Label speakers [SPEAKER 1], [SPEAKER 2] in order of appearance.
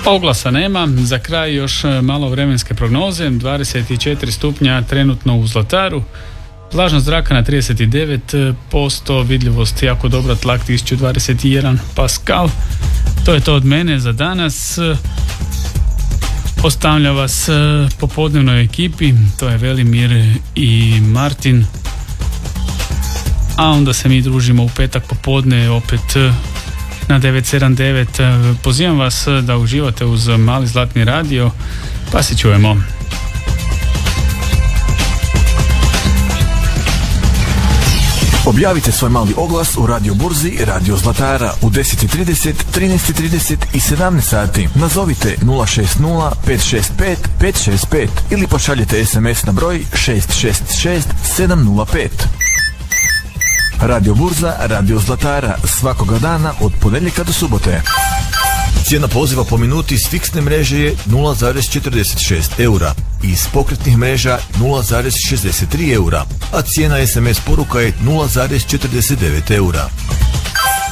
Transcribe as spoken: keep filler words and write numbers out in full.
[SPEAKER 1] Oglasa nema, za kraj još malo vremenske prognoze, dvadeset četiri stupnja trenutno u Zlataru, vlažnost zraka na trideset devet posto, vidljivost jako dobra, tlak tisuću dvadeset jedan paskal. To je to od mene za danas. Ostavlja vas popodnevnoj ekipi, to je Velimir i Martin, a onda se mi družimo u petak popodne opet na devet sedam devet. Pozivam vas da uživate uz Mali zlatni radio, pa se čujemo.
[SPEAKER 2] Objavite svoj mali oglas u Radio Burzi Radio Zlatara u deset trideset, trinaest trideset i sedamnaest sati. Nazovite nula šest nula pet šest pet pet šest pet ili pošaljite es em es na broj šest šest šest sedam nula pet. Radio Burza Radio Zlatara svakoga dana od ponedjeljka do subote. Cijena poziva po minuti s fiksne mreže je nula zarez četrdeset šest eura i s pokretnih mreža nula zarez šezdeset tri eura, a cijena es em es poruka je nula zarez četrdeset devet eura.